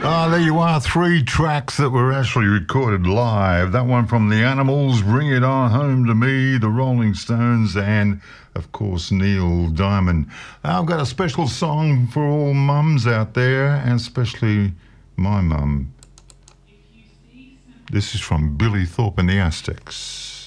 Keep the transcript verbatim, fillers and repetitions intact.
Oh, there you are. Three tracks that were actually recorded live. That one from The Animals, Bring It On Home to Me, The Rolling Stones, and, of course, Neil Diamond. I've got a special song for all mums out there, and especially my mum. This is from Billy Thorpe and the Aztecs.